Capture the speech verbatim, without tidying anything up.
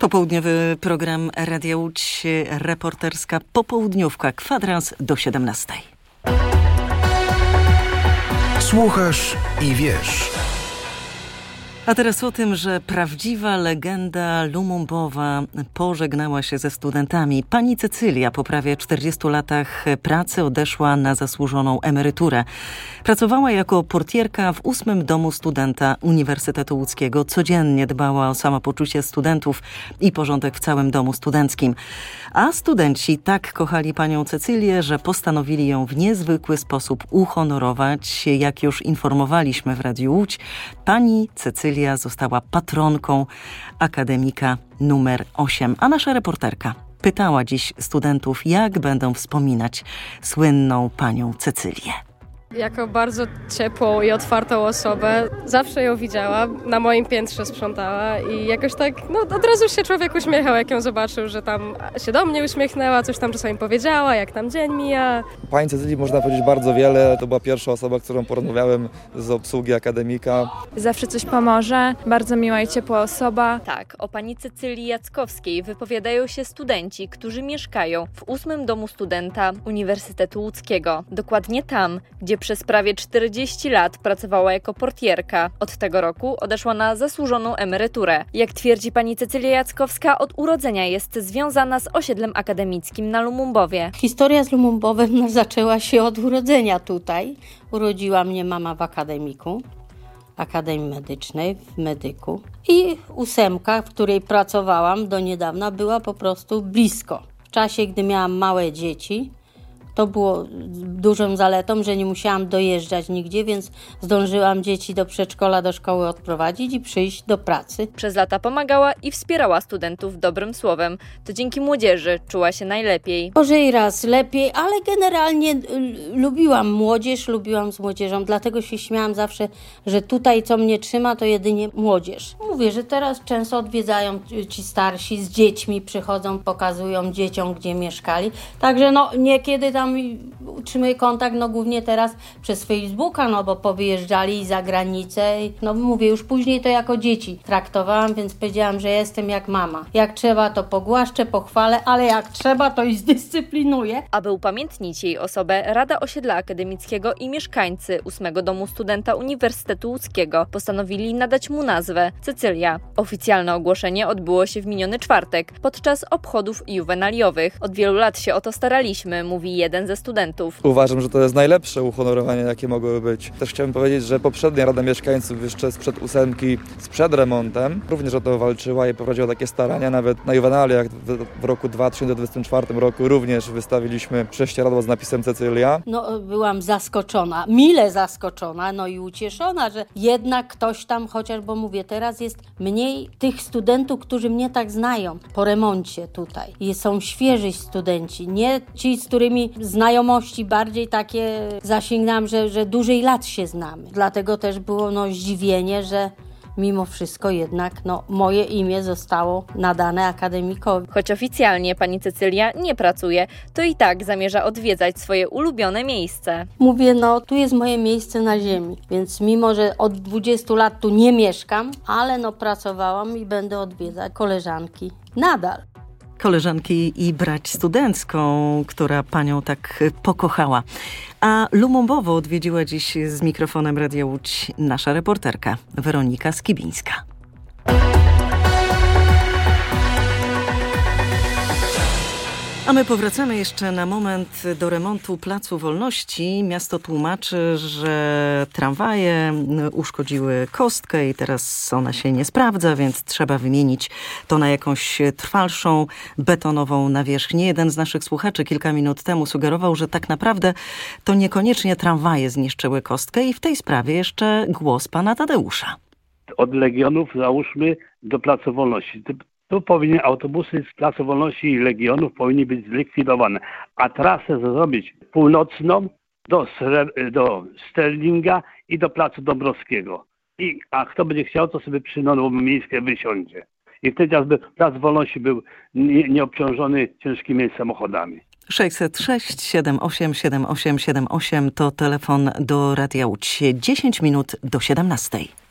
Popołudniowy program Radia Łódź, reporterska popołudniówka, kwadrans do siedemnastej. Słuchasz i wiesz. A teraz o tym, że prawdziwa legenda lumumbowa pożegnała się ze studentami. Pani Cecylia po prawie czterdziestu latach pracy odeszła na zasłużoną emeryturę. Pracowała jako portierka w ósmym domu studenta Uniwersytetu Łódzkiego. Codziennie dbała o samopoczucie studentów i porządek w całym domu studenckim. A studenci tak kochali panią Cecylię, że postanowili ją w niezwykły sposób uhonorować. Jak już informowaliśmy w Radiu Łódź, pani Cecylia została patronką akademika numer osiem. A nasza reporterka pytała dziś studentów, jak będą wspominać słynną panią Cecylię. Jako bardzo ciepłą i otwartą osobę. Zawsze ją widziałam, na moim piętrze sprzątała i jakoś tak, no od razu się człowiek uśmiechał, jak ją zobaczył, że tam się do mnie uśmiechnęła, coś tam czasami powiedziała, jak tam dzień mija. Pani Cecylii można powiedzieć bardzo wiele. To była pierwsza osoba, którą porozmawiałem z obsługi akademika. Zawsze coś pomoże, bardzo miła i ciepła osoba. Tak, o pani Cecylii Jackowskiej wypowiadają się studenci, którzy mieszkają w ósmym domu studenta Uniwersytetu Łódzkiego. Dokładnie tam, gdzie przez prawie czterdzieści lat pracowała jako portierka. Od tego roku odeszła na zasłużoną emeryturę. Jak twierdzi pani Cecylia Jackowska, od urodzenia jest związana z osiedlem akademickim na Lumumbowie. Historia z Lumumbowem zaczęła się od urodzenia tutaj. Urodziła mnie mama w akademiku, Akademii Medycznej, w Medyku. I ósemka, w której pracowałam do niedawna, była po prostu blisko. W czasie, gdy miałam małe dzieci, to było dużą zaletą, że nie musiałam dojeżdżać nigdzie, więc zdążyłam dzieci do przedszkola, do szkoły odprowadzić i przyjść do pracy. Przez lata pomagała i wspierała studentów dobrym słowem. To dzięki młodzieży czuła się najlepiej. Może i raz lepiej, ale generalnie y, lubiłam młodzież, lubiłam z młodzieżą, dlatego się śmiałam zawsze, że tutaj co mnie trzyma, to jedynie młodzież. Mówię, że teraz często odwiedzają ci starsi, z dziećmi przychodzą, pokazują dzieciom, gdzie mieszkali. Także no niekiedy tam utrzymuję kontakt, no głównie teraz przez Facebooka, no bo powyjeżdżali za granicę. No mówię, już później to jako dzieci traktowałam, więc powiedziałam, że jestem jak mama. Jak trzeba, to pogłaszczę, pochwalę, ale jak trzeba, to i zdyscyplinuję. Aby upamiętnić jej osobę, Rada Osiedla Akademickiego i mieszkańcy ósmego domu studenta Uniwersytetu Łódzkiego postanowili nadać mu nazwę Cecylia. Oficjalne ogłoszenie odbyło się w miniony czwartek podczas obchodów juwenaliowych. Od wielu lat się o to staraliśmy, mówi jeden ze studentów. Uważam, że to jest najlepsze uhonorowanie, jakie mogłoby być. Też chciałem powiedzieć, że poprzednia Rada Mieszkańców jeszcze sprzed ósemki, sprzed remontem, również o to walczyła i prowadziła takie starania. Nawet na juwenaliach w, w roku dwa tysiące dwudziestym czwartym roku również wystawiliśmy prześcieradło z napisem Cecylia. No byłam zaskoczona, mile zaskoczona, no i ucieszona, że jednak ktoś tam, chociaż bo mówię, teraz jest mniej tych studentów, którzy mnie tak znają po remoncie tutaj. I są świeży studenci, nie ci, z którymi znajomości bardziej takie zasięgnęłam, że, że dłużej lat się znamy. Dlatego też było no zdziwienie, że mimo wszystko jednak no, moje imię zostało nadane akademikowi. Choć oficjalnie pani Cecylia nie pracuje, to i tak zamierza odwiedzać swoje ulubione miejsce. Mówię, no tu jest moje miejsce na ziemi, więc mimo, że od dwudziestu lat tu nie mieszkam, ale no pracowałam i będę odwiedzać koleżanki nadal. Koleżanki i brać studencką, która panią tak pokochała. A Lumumbowo odwiedziła dziś z mikrofonem Radia Łódź nasza reporterka Weronika Skibińska. A my powracamy jeszcze na moment do remontu Placu Wolności. Miasto tłumaczy, że tramwaje uszkodziły kostkę i teraz ona się nie sprawdza, więc trzeba wymienić to na jakąś trwalszą, betonową nawierzchnię. Jeden z naszych słuchaczy kilka minut temu sugerował, że tak naprawdę to niekoniecznie tramwaje zniszczyły kostkę i w tej sprawie jeszcze głos pana Tadeusza. Od Legionów załóżmy do Placu Wolności. Tu powinny autobusy z Placu Wolności i Legionów powinny być zlikwidowane, a trasę zrobić północną do, do Sterlinga i do Placu Dąbrowskiego. I, a kto będzie chciał, to sobie przy Nowo Miejskie wysiądzie. I wtedy jakby Plac Wolności był nie, nieobciążony ciężkimi samochodami. sześćset sześć siedem osiem siedem osiem siedem osiem to telefon do Radia Łódź. dziesięć minut do siedemnastej.